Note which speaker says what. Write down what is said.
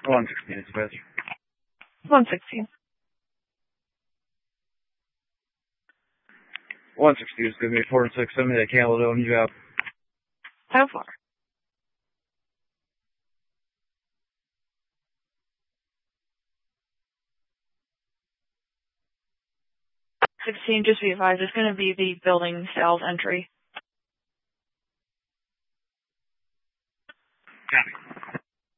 Speaker 1: 116 dispatch.
Speaker 2: 116.
Speaker 1: 116 is going to be 4 and 6. Send me that Caledonia job.
Speaker 2: How far? Just be advised, it's going to be the building sales entry.